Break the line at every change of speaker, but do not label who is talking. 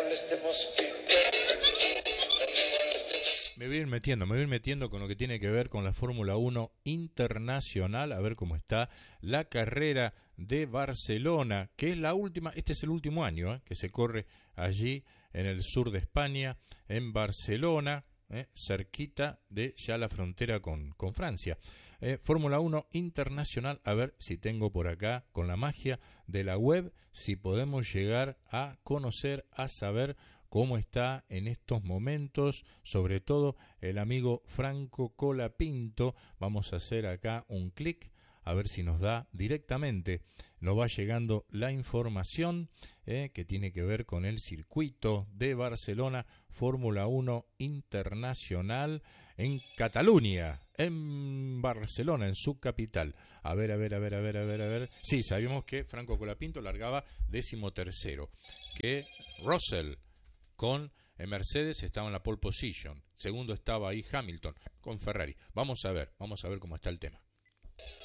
moleste mosquito.
Me voy a ir metiendo con lo que tiene que ver con la Fórmula 1 internacional, a ver cómo está la carrera de Barcelona, que es la última, este es el último año que se corre allí en el sur de España, en Barcelona, cerquita de ya la frontera con Francia. Fórmula 1 internacional, a ver si tengo por acá, con la magia de la web, si podemos llegar a conocer, a saber cómo está en estos momentos, sobre todo el amigo Franco Colapinto. Vamos a hacer acá un clic, a ver si nos da directamente, nos va llegando la información que tiene que ver con el circuito de Barcelona, Fórmula 1 Internacional en Cataluña, en Barcelona, en su capital. A ver. Sí, sabíamos que Franco Colapinto largaba 13º, que Russell con Mercedes estaba en la pole position, segundo estaba ahí Hamilton con Ferrari. Vamos a ver cómo está el tema.